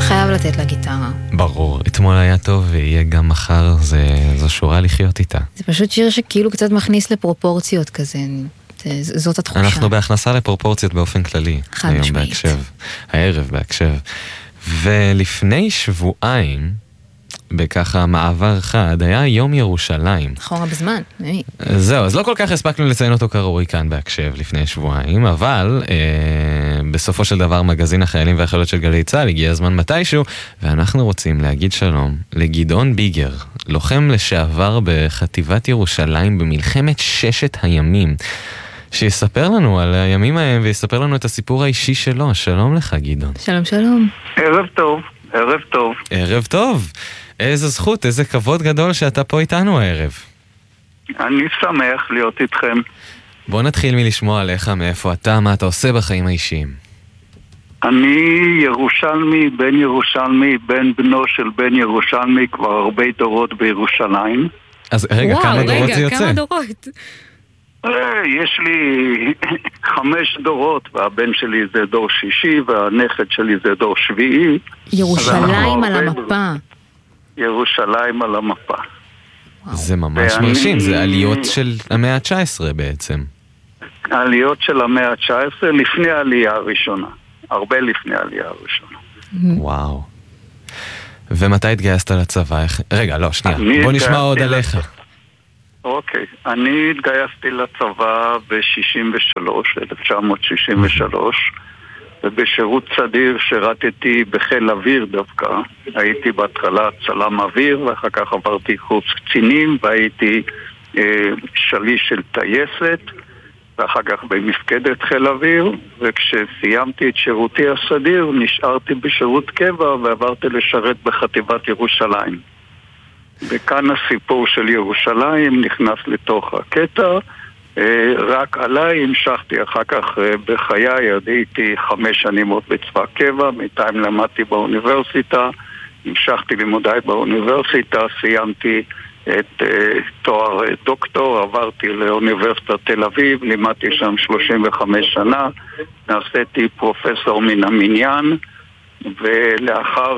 חייב לתת לה גיטרה. ברור, אתמול היה טוב ויהיה גם מחר, זו שורה לחיות איתה. זה פשוט שיר שכאילו קצת מכניס לפרופורציות כזה, זאת התחושה. אנחנו בהכנסה לפרופורציות באופן כללי. חד משמעית. הערב בהקשב. ולפני שבועיים, בככה מעבר חד, היה יום ירושלים. אחורה בזמן, זהו, אז לא כל כך הספקנו לציין אותו כראוי כאן בהקשב לפני שבועיים, אבל בסופו של דבר מגזין החיילים והחיילות של גלי צה"ל הגיע הזמן מתישהו, ואנחנו רוצים להגיד שלום לגדעון ביגר, לוחם לשעבר בחטיבת ירושלים במלחמת ששת הימים, שיספר לנו על הימים ההם ויספר לנו את הסיפור האישי שלו. שלום לך גדעון. שלום שלום. ערב טוב, ערב טוב. ערב טוב. איזה זכות, איזה כבוד גדול שאתה פה איתנו הערב. אני שמח להיות איתכם. בוא נתחיל מלשמוע עליך, מאיפה אתה, מה אתה עושה בחיים האישיים. אני ירושלמי, בן בנו של בן ירושלמי, כבר הרבה דורות בירושלים. אז רגע, כמה דורות זה יוצא? כמה דורות? יש לי 5 דורות, והבן שלי זה דור 6, והנכד שלי זה דור 7. ירושלים על המפה. ירושלים על המפה. זה ממש מרשים, זה עליות של המאה ה-19 בעצם. עליות של המאה ה-19 לפני העלייה הראשונה. הרבה לפני העלייה הראשונה. וואו. ומתי התגייסת לצבא? רגע, לא, שנייה. בוא נשמע עוד עליך. אוקיי. אני התגייסתי לצבא ב-63, 1963. ובשירות סדיר שירתתי בחיל אוויר דווקא. הייתי בהתחלה צלם אוויר, ואחר כך עברתי קורס קצינים, והייתי שליש של טייסת, ואחר כך במפקדת חיל אוויר, וכשסיימתי את שירותי הסדיר, נשארתי בשירות קבע, ועברתי לשרת בחטיבת ירושלים. וכאן הסיפור של ירושלים נכנס לתוך הקטע, רק עליי המשכתי אחר כך בחיי, הייתי 5 שנים עוד בצבא קבע, בינתיים למדתי באוניברסיטה, המשכתי לימודיי באוניברסיטה, סיימתי את תואר דוקטור, עברתי לאוניברסיטת תל אביב, לימדתי שם 35 שנה, נעשיתי פרופסור מן המניין, ולאחר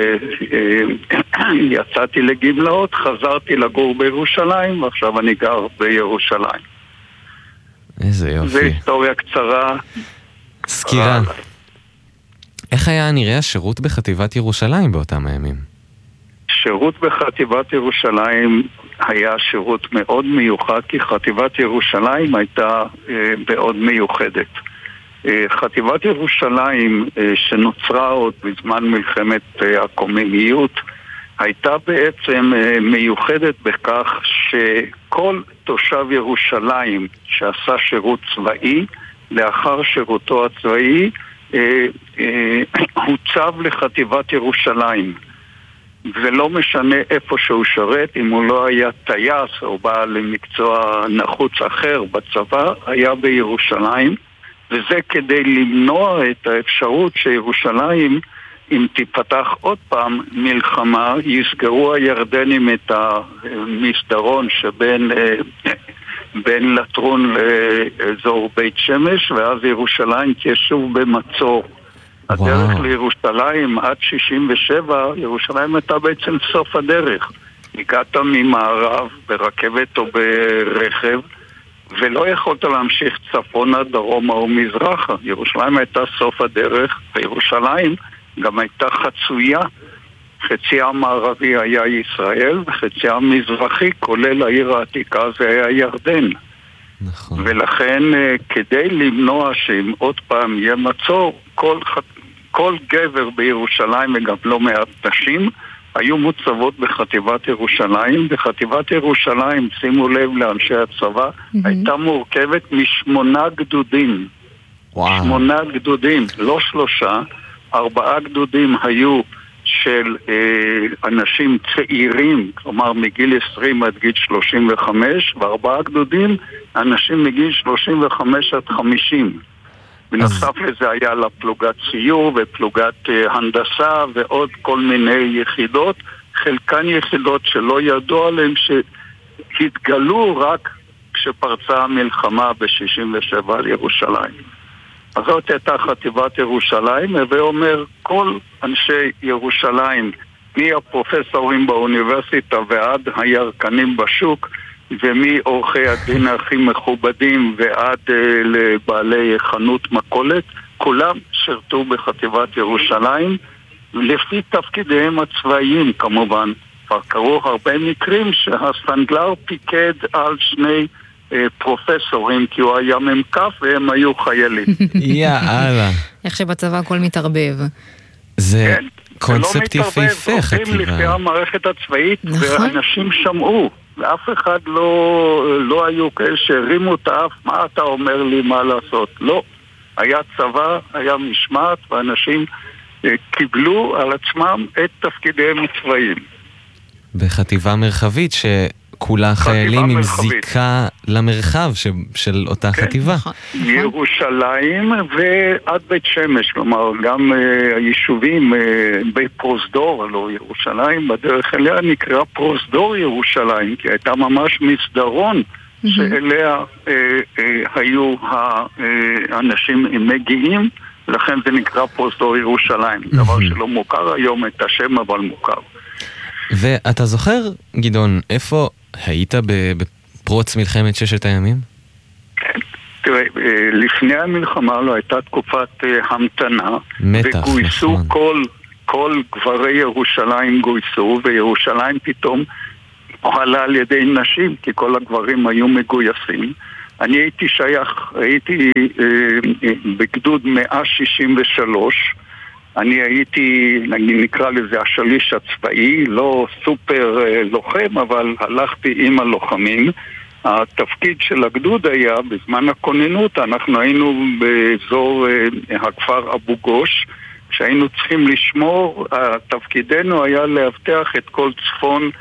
שיצאתי לגמלאות חזרתי לגור בירושלים, ועכשיו אני גר בירושלים. איזה יופי. זה היסטוריה קצרה. סקירה. איך היה נראה השירות בחטיבת ירושלים באותם הימים? שירות בחטיבת ירושלים היה שירות מאוד מיוחד, כי חטיבת ירושלים הייתה מאוד מיוחדת. חטיבת ירושלים שנוצרה עוד בזמן מלחמת הקוממיות הייתה בעצם מיוחדת בכך שכל תושב ירושלים שעשה שירות צבאי, לאחר שירותו הצבאי הוצב לחטיבת ירושלים, ולא משנה איפה שהוא שרת, אם הוא לא היה טייס או בא למקצוע נחוץ אחר בצבא, היה בירושלים, וזה כדי למנוע את האפשרות שירושלים, אם תיפתח עוד פעם מלחמה, יסגרו הירדנים את המסדרון שבין בין לטרון לאזור בית שמש, ואז ירושלים תהיה שוב במצור. הדרך לירושלים עד 67, ירושלים הייתה בעצם סוף הדרך. הגעת ממערב ברכבת או ברכב, ולא יכולת להמשיך צפונה, דרומה או מזרחה. ירושלים הייתה סוף הדרך, וירושלים גם הייתה חצויה. חצי המערבי היה ישראל, וחצי המזרחי, כולל העיר העתיקה, זה היה ירדן. נכון. ולכן, כדי למנוע שאם עוד פעם יהיה מצור, כל גבר בירושלים, וגם לא מעט נשים, היו מוצבות בחטיבת ירושלים. בחטיבת ירושלים, שימו לב לאנשי הצבא, הייתה מורכבת מ8 גדודים. 8 גדודים, לא 3, 4 גדודים היו של אנשים צעירים, כלומר מגיל 20 עד גיל 35, ו4 גדודים, אנשים מגיל 35 עד 50. בנוסף לזה היה לה פלוגת ציור ופלוגת הנדסה ועוד כל מיני יחידות, חלקן יחידות שלא ידעו עליהן, שהתגלו רק כשפרצה המלחמה ב-67 על ירושלים. אז זאת הייתה חטיבת ירושלים, ואומר כל אנשי ירושלים, מהפרופסורים באוניברסיטה ועד הירקנים בשוק, ומעורכי הדין הכי מכובדים ועד לבעלי חנות מכולת, כולם שרתו בחטיבת ירושלים, לפי תפקידיהם הצבאיים כמובן. כבר קרו הרבה מקרים שהסנדלר פיקד על שני פרופסורים, כי הוא היה ממקף והם היו חיילים. יאללה. איך שבצבא הכל מתערבב. זה קונספט יפהפה, עובדים לפי המערכת הצבאית, ואנשים שמעו, ואף אחד לא היו כאלה שהרימו את האף, מה אתה אומר לי מה לעשות? לא. היה צבא, היה משמעת, ואנשים קיבלו על עצמם את תפקידיהם הצבאיים. בחטיבה מרחבית שכולה חיילים עם זיקה למרחב של אותה חטיבה. ירושלים ועד בית שמש, כלומר גם היישובים בפרוזדור, לא ירושלים, בדרך אליה נקרא פרוזדור ירושלים, כי הייתה ממש מסדרון שאליה היו האנשים מגיעים, לכן זה נקרא פרוזדור ירושלים, דבר שלא מוכר היום את השם אבל מוכר. ואתה זוכר, גדעון, איפה היית בפרוץ מלחמת ששת הימים? כן, תראה, לפני המלחמה לא הייתה תקופת המתנה, וגויסו כל גברי ירושלים גויסו, וירושלים פתאום הועלה על ידי נשים, כי כל הגברים היו מגויסים. אני הייתי בגדוד 163, אני הייתי, נקרא לזה השליש הצבאי, לא סופר לוחם, אבל הלכתי עם הלוחמים. התפקיד של הגדוד היה, בזמן הכוננות, אנחנו היינו באזור הכפר אבו גוש, שהיינו צריכים לשמור, תפקידנו היה להבטח את כל צפון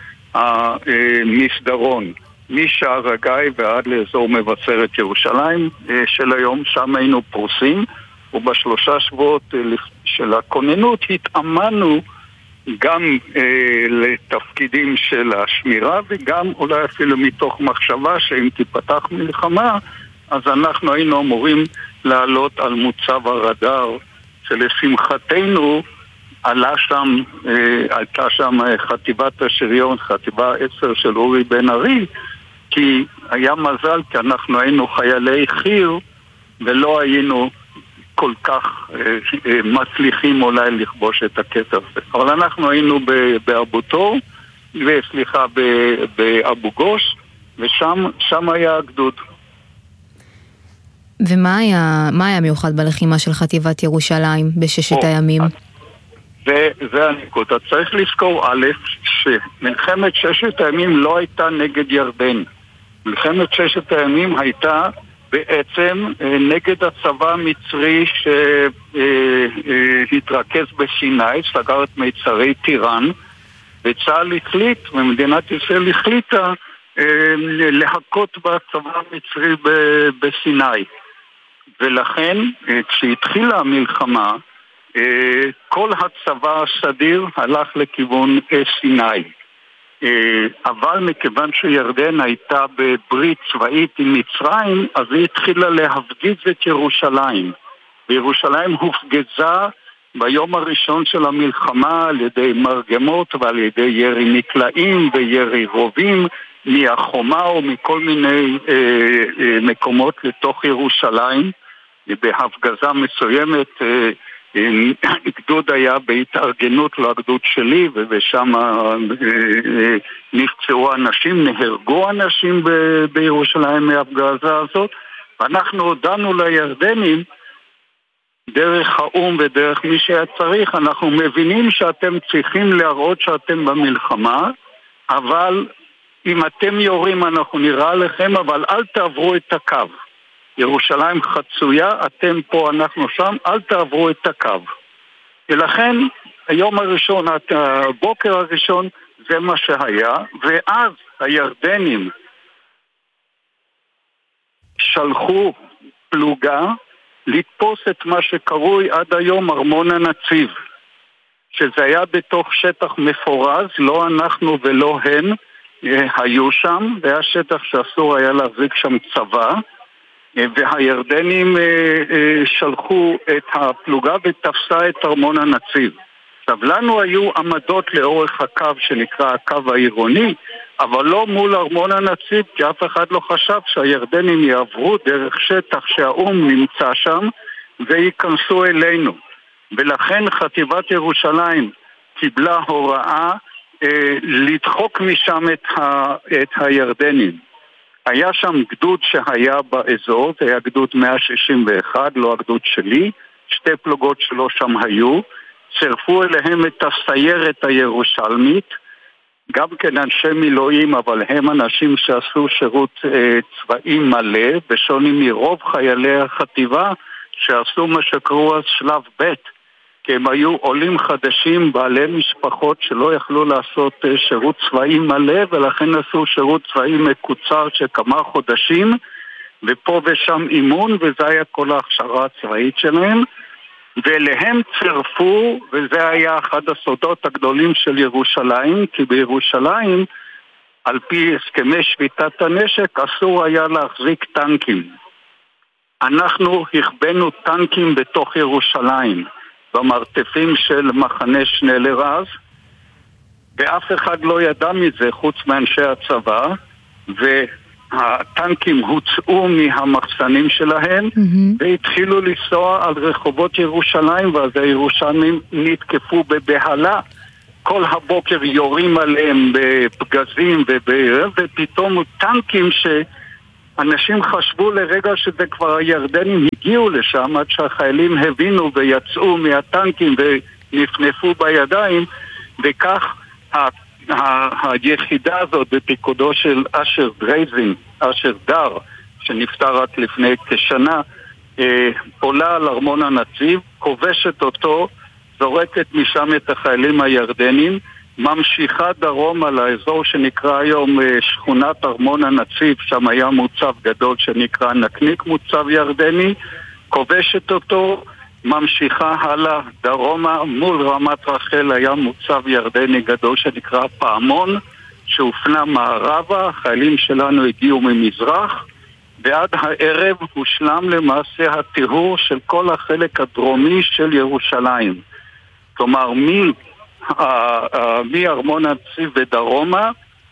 המסדרון, משער הגיא ועד לאזור מבשרת ירושלים של היום, שם היינו פרוסים, ובשלושה שבועות של הכוננות התאמנו גם לתפקידים של השמירה, וגם אולי אפילו מתוך מחשבה שאם תיפתח מלחמה, אז אנחנו היינו אמורים לעלות על מוצב הרדאר, שלשמחתנו הייתה שם חטיבת השריון, חטיבה 10 של אורי בן ארי, כי היה מזל, כי אנחנו היינו חיילי חי"ר, ולא היינו כל כך מצליחים אולי לכבוש את הקטע הזה. אבל אנחנו היינו באבו תור, באבו גוש, ושם היה הגדוד. ומה היה מיוחד בלחימה של חטיבת ירושלים בששת הימים? זה הנקודה. צריך לזכור א', שמלחמת ששת הימים לא הייתה נגד ירדן. מלחמת ששת הימים הייתה בעצם נגד הצבא המצרי שהתרכז בסיני, סגר את מיצרי טיראן, וצה"ל החליט, ומדינת ישראל החליטה להכות בצבא המצרי בסיני. ולכן כשהתחילה המלחמה, כל הצבא הסדיר הלך לכיוון סיני. אבל מכיוון שירדן הייתה בברית צבאית עם מצרים, אז היא התחילה להפגיז את ירושלים. וירושלים הופגזה ביום הראשון של המלחמה על ידי מרגמות ועל ידי ירי מקלעים וירי רובים מהחומה או מכל מיני מקומות לתוך ירושלים. בהפגזה מסוימת גדוד היה בהתארגנות לגדוד שלי, ושם נפצעו אנשים, נהרגו אנשים בירושלים מההפגזה הזאת, ואנחנו הודענו לירדנים דרך האום ודרך מי שהיה צריך, אנחנו מבינים שאתם צריכים להראות שאתם במלחמה, אבל אם אתם יורים אנחנו נראה לכם, אבל אל תעברו את הקו. ירושלים חצויה, אתם פה, אנחנו שם, אל תעברו את הקו. ולכן, היום הראשון, הבוקר הראשון, זה מה שהיה, ואז הירדנים שלחו פלוגה לתפוס את מה שקרוי עד היום ארמון הנציב, שזה היה בתוך שטח מפורז, לא אנחנו ולא הם היו שם, והיה שטח שאסור היה להחזיק שם צבא, והירדנים שלחו את הפלוגה ותפסה את ארמון הנציב. עכשיו, לנו היו עמדות לאורך הקו שנקרא הקו העירוני, אבל לא מול ארמון הנציב, כי אף אחד לא חשב שהירדנים יעברו דרך שטח שהאום נמצא שם וייכנסו אלינו. ולכן חטיבת ירושלים קיבלה הוראה לדחוק משם את הירדנים. היה שם גדוד שהיה באזור, זה היה גדוד 161, לא הגדוד שלי, 2 פלוגות שלו שם היו, צרפו אליהם את הסיירת הירושלמית, גם כן אנשי מילואים, אבל הם אנשים שעשו שירות צבאי מלא, בשונים מרוב חיילי החטיבה שעשו מה שקראו אז שלב ב', כי הם היו עולים חדשים, בעלי משפחות שלא יכלו לעשות שירות צבאי מלא, ולכן עשו שירות צבאי מקוצר של כמה חודשים, ופה ושם אימון, וזה היה כל ההכשרה הצבאית שלהם, ואליהם צרפו, וזה היה אחד הסודות הגדולים של ירושלים, כי בירושלים, על פי הסכמי שביתת הנשק, אסור היה להחזיק טנקים. אנחנו הכבנו טנקים בתוך ירושלים, במרתפים של מחנה שנלר אז, ואף אחד לא ידע מזה חוץ מאנשי הצבא, והטנקים הוצאו מהמחסנים שלהם, והתחילו לנסוע על רחובות ירושלים, ואז הירושלמים נתקפו בבהלה. כל הבוקר יורים עליהם בפגזים ופתאום טנקים אנשים חשבו לרגע שזה כבר הירדנים הגיעו לשם, עד שהחיילים הבינו ויצאו מהטנקים ונפנפו בידיים, וכך היחידה הזאת בפיקודו של אשר דרייזין, אשר דר, שנפטר רק לפני כשנה, עולה על ארמון הנציב, כובשת אותו, זורקת משם את החיילים הירדנים, ממשיכה דרום על האזור שנקרא היום שכונת ארמון הנציב, שם היה מוצב גדול שנקרא נקניק מוצב ירדני, כובשת אותו, ממשיכה הלאה דרומה, מול רמת רחל היה מוצב ירדני גדול שנקרא פעמון, שהופנה מערבה, החיילים שלנו הגיעו ממזרח, ועד הערב הושלם למעשה הטיהור של כל החלק הדרומי של ירושלים. כלומר, מארמון הנציב ודרומה,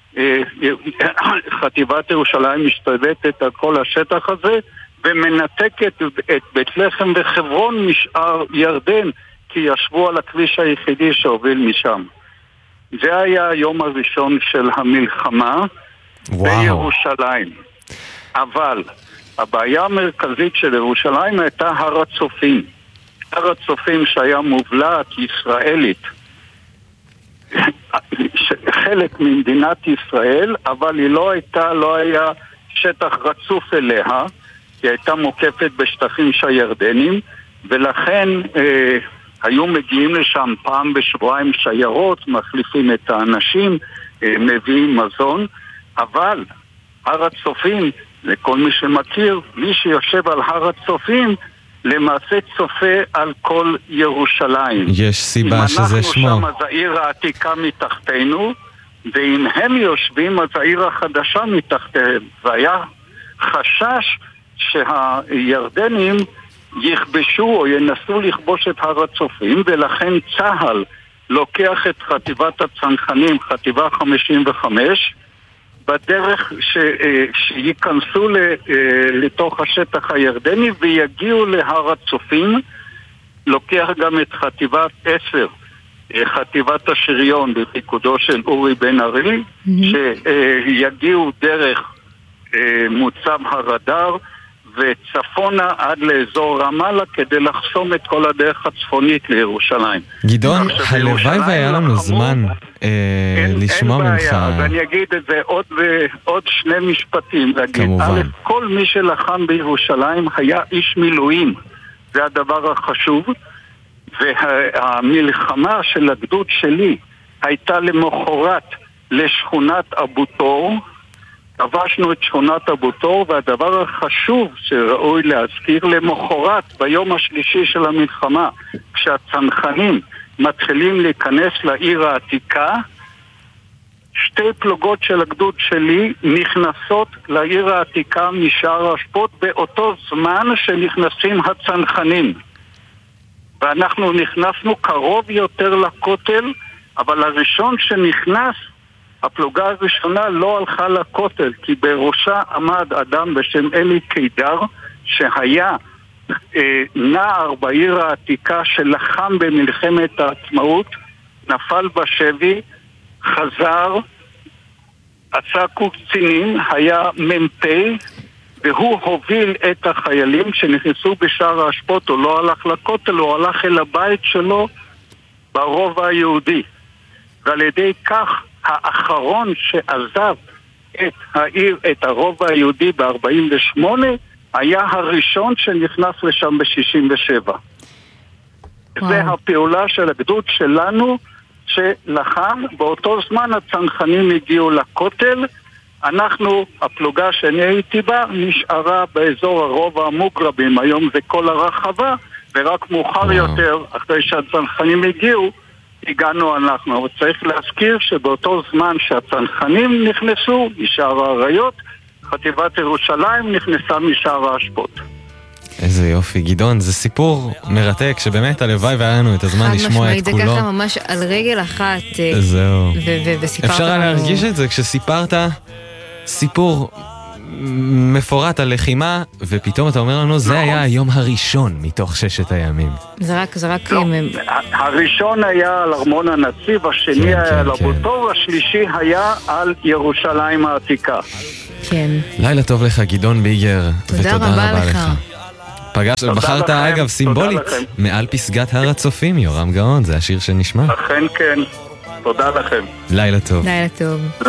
חטיבת ירושלים משתלטת על כל השטח הזה, ומנתקת את בית לחם וחברון משאר ירדן, כי ישבו על הכביש היחידי שהוביל משם. זה היה היום הראשון של המלחמה בירושלים. אבל הבעיה המרכזית של ירושלים הייתה הר הצופים. הר הצופים שהיה מובלעת ישראלית, חלק ממדינת ישראל, אבל היא לא היה שטח רצוף אליה, היא הייתה מוקפת בשטחים שהירדנים, ולכן היו מגיעים לשם פעם בשבועיים שיירות, מחליפים את האנשים, מביאים מזון, אבל הר הצופים, לכל מי שמכיר, מי שיושב על הר הצופים, למעשה צופה על כל ירושלים. יש סיבה שזה שמו. אם אנחנו שם, אז העיר העתיקה מתחתנו, ואם הם יושבים, אז העיר החדשה מתחתיהם. והיה חשש שהירדנים יכבשו או ינסו לכבוש את הר הצופים, ולכן צהל לוקח את חטיבת הצנחנים, חטיבה 55, בדרך שיכנסו לתוך השטח הירדני ויגיעו להר הצופים. לוקח גם את חטיבת 10, חטיבת השריון בפיקודו של אורי בן ארי, שיגיעו דרך מוצב הרדאר וצפונה עד לאזור רמאללה כדי לחסום את כל הדרך הצפונית לירושלים. גדעון, הלוואי והיה לנו זמן לשמוע ממך. אין בעיה, אז אני אגיד את זה עוד 2 משפטים. כמובן. כל מי שלחם בירושלים היה איש מילואים, זה הדבר החשוב, והמלחמה של הגדוד שלי הייתה למחרת לשכונת אבו תור, כבשנו את שכונת אבו תור, והדבר החשוב שראוי להזכיר, למחרת ביום השלישי של המלחמה, כשהצנחנים מתחילים להיכנס לעיר העתיקה, שתי פלוגות של הגדוד שלי נכנסות לעיר העתיקה משער האשפות באותו זמן שנכנסים הצנחנים. ואנחנו נכנסנו קרוב יותר לכותל, אבל הראשון שנכנס, הפלוגה הראשונה לא הלכה לכותל, כי בראשה עמד אדם בשם אלי קידר, שהיה נער בעיר העתיקה שלחם במלחמת העצמאות, נפל בשבי, חזר, עשה קורס קצינים, היה מ"פ, והוא הוביל את החיילים שנכנסו בשער האשפות. הוא לא הלך לכותל, הוא הלך אל הבית שלו ברובע היהודי. ועל ידי כך האחרון שעזב את העיר, את הרובע היהודי ב-48, היה הראשון שנכנס לשם ב-67. זה הפעולה של הגדוד שלנו שלחם. באותו זמן הצנחנים הגיעו לכותל. אנחנו, הפלוגה שאני הייתי בה, נשארה באזור הרובע המוגרבים. היום זה כל הרחבה, ורק מאוחר יותר, אחרי שהצנחנים הגיעו, הגענו אנחנו. אבל צריך להזכיר שבאותו זמן שהצנחנים נכנסו משער האריות, חטיבת ירושלים נכנסה משער האשפות. איזה יופי, גדעון, זה סיפור מרתק שבאמת הלוואי והיה לנו את הזמן לשמוע את כולו. זה ככה ממש על רגל אחת. זהו. וסיפרת. אפשר היה להרגיש את זה כשסיפרת סיפור מפורט על לחימה, ופתאום אתה אומר לנו, זה היה היום הראשון מתוך 6 הימים. זה רק... הראשון היה על ארמון הנציב, השני היה על אבו תור, השלישי היה על ירושלים העתיקה. כן. לילה טוב לך, גדעון ביגר, ותודה רבה לך. בחרת אגב סימבולית מעל פסגת הר הצופים, יורם גאון, זה השיר שנשמע. אכן כן, תודה לכם. לילה טוב. לילה טוב.